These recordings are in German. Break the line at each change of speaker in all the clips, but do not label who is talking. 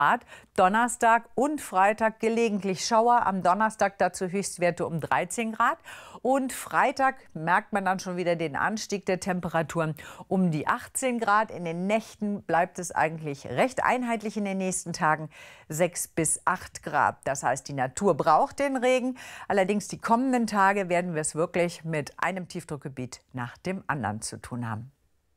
Grad. Donnerstag und Freitag gelegentlich Schauer. Am Donnerstag dazu Höchstwerte um 13 Grad. Und Freitag merkt man dann schon wieder den Anstieg der Temperaturen um die 18 Grad. In den Nächten bleibt es eigentlich recht einheitlich in den nächsten Tagen 6 bis 8 Grad. Das heißt, die Natur braucht den Regen. Allerdings die kommenden Tage werden wir es wirklich mit einem Tiefdruckgebiet nach dem anderen zu tun haben.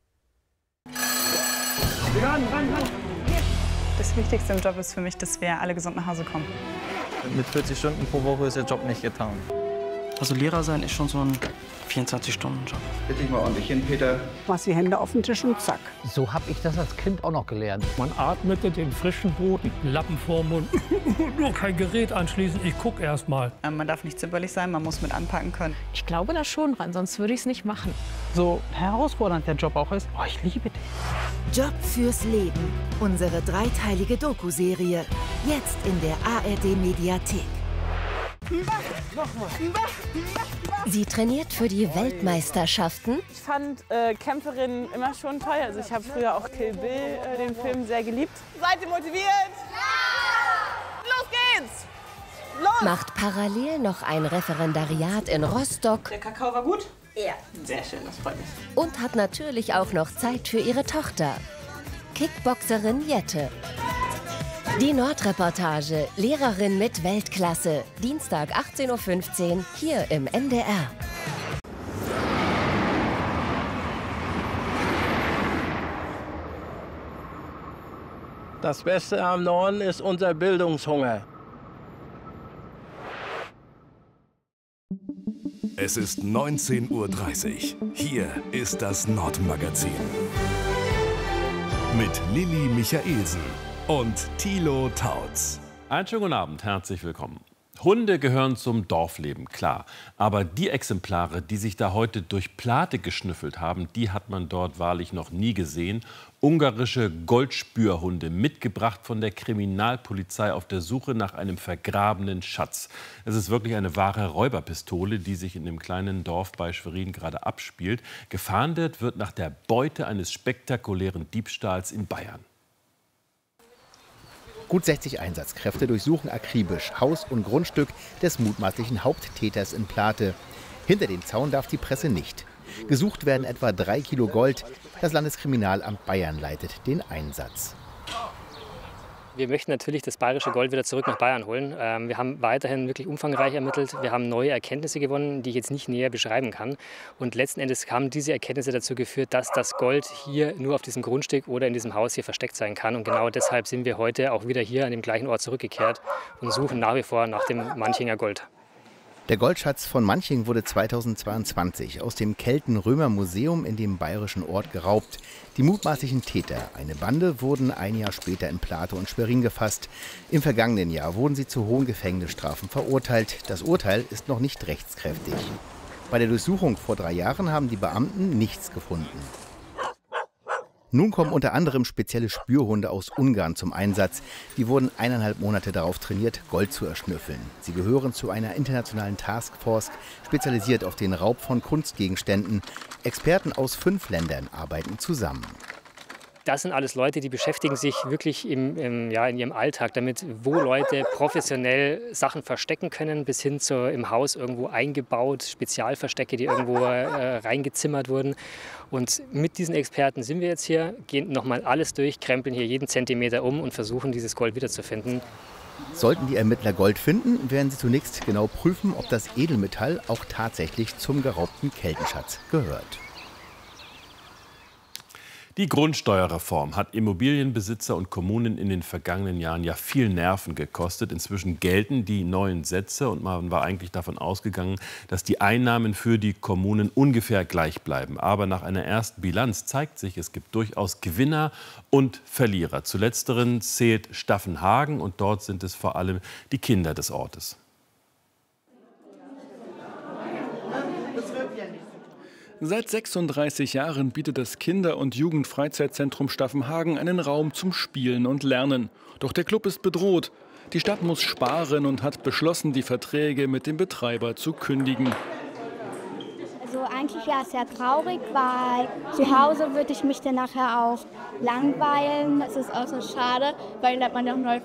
Das Wichtigste im Job ist für mich, dass wir alle gesund nach Hause kommen.
Mit 40 Stunden pro Woche ist der Job nicht getan.
Also Lehrer sein ist schon so ein 24-Stunden-Job.
Bitte ich mal ordentlich hin, Peter.
Mach die Hände auf den Tisch und zack.
So habe ich das als Kind auch noch gelernt.
Man atmete den frischen Boden, Lappen vorm Mund, nur kein Gerät anschließen, ich gucke erst mal.
Man darf nicht zimperlich sein, man muss mit anpacken können.
Ich glaube da schon dran, sonst würde ich es nicht machen.
So herausfordernd der Job auch ist, oh, ich liebe den.
Job fürs Leben. Unsere dreiteilige Doku-Serie. Jetzt in der ARD-Mediathek. Sie trainiert für die Weltmeisterschaften.
Ich fand Kämpferinnen immer schon toll. Also ich habe früher auch Kill Bill, den Film, sehr geliebt. Seid ihr motiviert? Ja! Los geht's! Los!
Macht parallel noch ein Referendariat in Rostock.
Der Kakao war gut?
Ja.
Sehr schön, das freut mich.
Und hat natürlich auch noch Zeit für ihre Tochter. Kickboxerin Jette. Die Nordreportage, Lehrerin mit Weltklasse. Dienstag 18:15 Uhr hier im NDR.
Das Beste am Norden ist unser Bildungshunger.
Es ist 19:30 Uhr. Hier ist das Nordmagazin. Mit Lilly Michaelsen und Thilo Tautz.
Einen schönen guten Abend, herzlich willkommen. Hunde gehören zum Dorfleben, klar. Aber die Exemplare, die sich da heute durch Plate geschnüffelt haben, die hat man dort wahrlich noch nie gesehen. Ungarische Goldspürhunde, mitgebracht von der Kriminalpolizei auf der Suche nach einem vergrabenen Schatz. Es ist wirklich eine wahre Räuberpistole, die sich in dem kleinen Dorf bei Schwerin gerade abspielt. Gefahndet wird nach der Beute eines spektakulären Diebstahls in Bayern.
Gut 60 Einsatzkräfte durchsuchen akribisch Haus und Grundstück des mutmaßlichen Haupttäters in Plate. Hinter den Zaun darf die Presse nicht. Gesucht werden etwa 3 Kilo Gold. Das Landeskriminalamt Bayern leitet den Einsatz.
Wir möchten natürlich das bayerische Gold wieder zurück nach Bayern holen. Wir haben weiterhin wirklich umfangreich ermittelt. Wir haben neue Erkenntnisse gewonnen, die ich jetzt nicht näher beschreiben kann. Und letzten Endes haben diese Erkenntnisse dazu geführt, dass das Gold hier nur auf diesem Grundstück oder in diesem Haus hier versteckt sein kann. Und genau deshalb sind wir heute auch wieder hier an dem gleichen Ort zurückgekehrt und suchen nach wie vor nach dem Manchinger Gold.
Der Goldschatz von Manching wurde 2022 aus dem Kelten-Römer-Museum in dem bayerischen Ort geraubt. Die mutmaßlichen Täter, eine Bande, wurden ein Jahr später in Plate und Schwerin gefasst. Im vergangenen Jahr wurden sie zu hohen Gefängnisstrafen verurteilt. Das Urteil ist noch nicht rechtskräftig. Bei der Durchsuchung vor 3 Jahren haben die Beamten nichts gefunden. Nun kommen unter anderem spezielle Spürhunde aus Ungarn zum Einsatz. Die wurden 1,5 Monate darauf trainiert, Gold zu erschnüffeln. Sie gehören zu einer internationalen Taskforce, spezialisiert auf den Raub von Kunstgegenständen. Experten aus 5 Ländern arbeiten zusammen.
Das sind alles Leute, die beschäftigen sich wirklich in ihrem Alltag damit, wo Leute professionell Sachen verstecken können, bis hin zu im Haus irgendwo eingebaut, Spezialverstecke, die irgendwo reingezimmert wurden. Und mit diesen Experten sind wir jetzt hier, gehen nochmal alles durch, krempeln hier jeden Zentimeter um und versuchen, dieses Gold wiederzufinden.
Sollten die Ermittler Gold finden, werden sie zunächst genau prüfen, ob das Edelmetall auch tatsächlich zum geraubten Keltenschatz gehört.
Die Grundsteuerreform hat Immobilienbesitzer und Kommunen in den vergangenen Jahren ja viel Nerven gekostet. Inzwischen gelten die neuen Sätze und man war eigentlich davon ausgegangen, dass die Einnahmen für die Kommunen ungefähr gleich bleiben. Aber nach einer ersten Bilanz zeigt sich, es gibt durchaus Gewinner und Verlierer. Zu letzteren zählt Staffenhagen und dort sind es vor allem die Kinder des Ortes.
Seit 36 Jahren bietet das Kinder- und Jugendfreizeitzentrum Staffenhagen einen Raum zum Spielen und Lernen. Doch der Club ist bedroht. Die Stadt muss sparen und hat beschlossen, die Verträge mit dem Betreiber zu kündigen.
Also
eigentlich ja sehr traurig, weil zu Hause würde ich mich dann nachher auch langweilen. Es ist auch so schade, weil dann lernt man ja auch neue